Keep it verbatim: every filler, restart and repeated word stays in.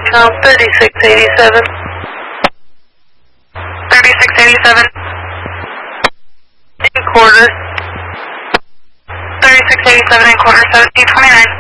Now thirty-six eighty-seven. thirty-six eighty-seven. In quarter. thirty-six eighty-seven in quarter, seventeen twenty-nine.